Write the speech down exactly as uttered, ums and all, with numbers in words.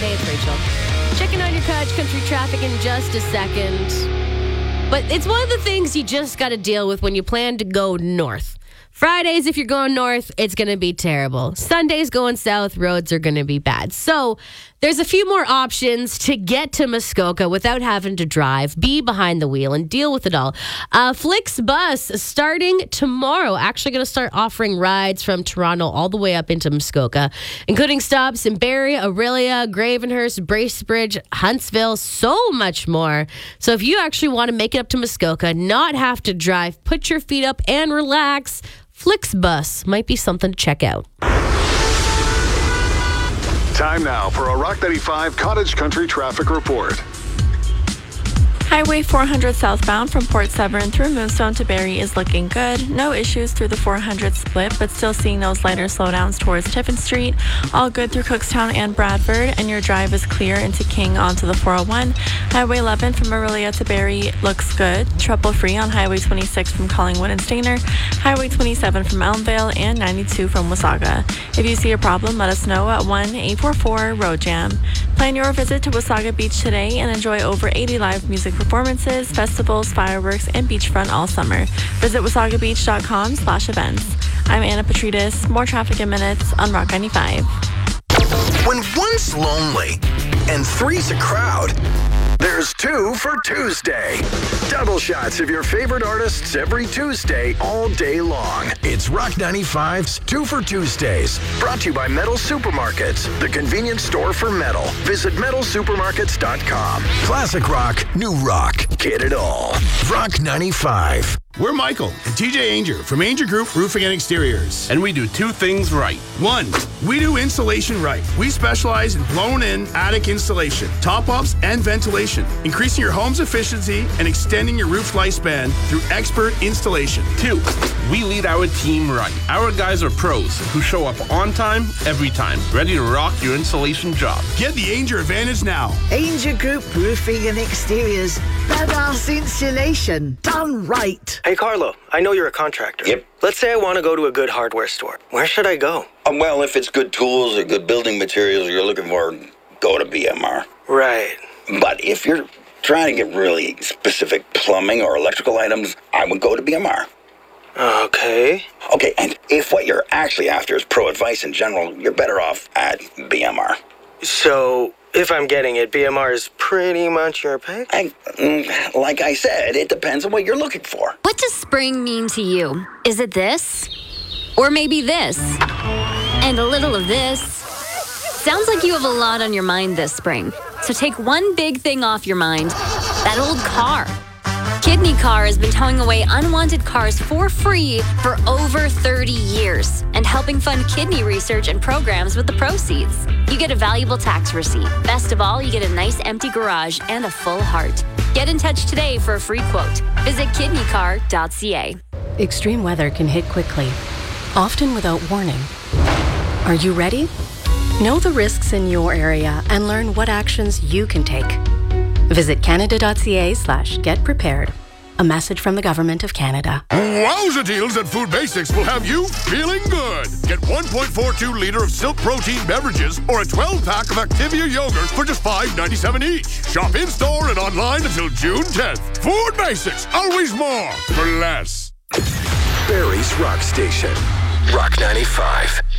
Hey, it's Rachel. Checking on your Couch Country traffic in just a second. But it's one of the things you just got to deal with when you plan to go north. Fridays, if you're going north, it's going to be terrible. Sundays going south, roads are going to be bad. So there's a few more options to get to Muskoka without having to drive, be behind the wheel, and deal with it all. Uh, FlixBus, starting tomorrow, actually going to start offering rides from Toronto all the way up into Muskoka, including stops in Barrie, Orillia, Gravenhurst, Bracebridge, Huntsville, so much more. So if you actually want to make it up to Muskoka, not have to drive, put your feet up and relax, FlixBus might be something to check out. Time now for a Rock ninety-five Cottage Country traffic report. Highway four hundred southbound from Port Severn through Moonstone to Barrie is looking good. No issues through the four hundred split, but still seeing those lighter slowdowns towards Tiffin Street. All good through Cookstown and Bradford, and your drive is clear into King onto the four oh one. Highway eleven from Orillia to Barrie looks good. Trouble-free on Highway twenty-six from Collingwood and Stainer. Highway twenty-seven from Elmvale and ninety-two from Wasaga. If you see a problem, let us know at one eight four four road jam. Plan your visit to Wasaga Beach today and enjoy over eighty live music performances, festivals, fireworks, and beachfront all summer. Visit wasagabeach.com slash events. I'm Anna Petridis. More traffic in minutes on Rock ninety-five. When one's lonely and three's a crowd, there's two for Tuesday. Double shots of your favorite artists every Tuesday, all day long. It's Rock ninety-five's Two for Tuesdays. Brought to you by Metal Supermarkets, the convenience store for metal. Visit metal supermarkets dot com. Classic rock, new rock. Get it all. Rock ninety-five. We're Michael and T J Ainger from Ainger Group Roofing and Exteriors. And we do two things right. One, we do insulation right. We specialize in blown-in attic insulation, top-ups, and ventilation, increasing your home's efficiency and extending your roof's lifespan through expert installation. Two, we lead our team right. Our guys are pros who show up on time, every time, ready to rock your insulation job. Get the Ainger advantage now. Ainger Group Roofing and Exteriors. Badass insulation. Done right. Hey, Carlo, I know you're a contractor. Yep. Let's say I want to go to a good hardware store. Where should I go? Um, well, if it's good tools or good building materials you're looking for, go to B M R. Right. But if you're trying to get really specific plumbing or electrical items, I would go to B M R. Okay. Okay, and if what you're actually after is pro advice in general, you're better off at B M R. So, if I'm getting it, B M R is pretty much your pick? I, mm, like I said, it depends on what you're looking for. What does spring mean to you? Is it this? Or maybe this? And a little of this? Sounds like you have a lot on your mind this spring. So take one big thing off your mind. That old car. Kidney Car has been towing away unwanted cars for free for over thirty years and helping fund kidney research and programs with the proceeds. You get a valuable tax receipt. Best of all, you get a nice empty garage and a full heart. Get in touch today for a free quote. Visit kidney car dot c a. Extreme weather can hit quickly, often without warning. Are you ready? Know the risks in your area and learn what actions you can take. Visit canada dot c a slash get prepared. A message from the Government of Canada. Wowza deals at Food Basics will have you feeling good. Get one point four two liter of Silk Protein beverages or a twelve pack of Activia yogurt for just five ninety-seven each. Shop in-store and online until June tenth. Food Basics, always more for less. Barrie's Rock Station. Rock ninety-five.